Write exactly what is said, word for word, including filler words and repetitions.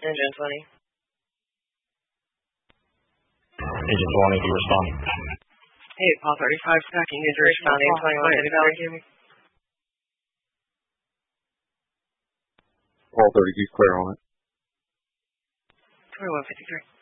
Engine twenty. Engine twenty, do you respond? Hey, Paul thirty-five, stacking injury, responding, twenty-one, City Valley. Paul thirty, he's clear on it. twenty-one fifty-three.